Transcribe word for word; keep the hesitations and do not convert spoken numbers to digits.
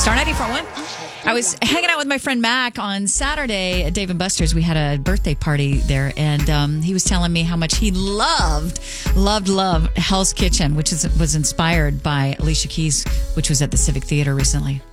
Star ninety-four point one. I was hanging out with my friend Mac on Saturday at Dave and Buster's. We had a birthday party there, and um, he was telling me how much he loved, loved, loved Hell's Kitchen, which is was inspired by Alicia Keys, which was at the Civic Theater recently.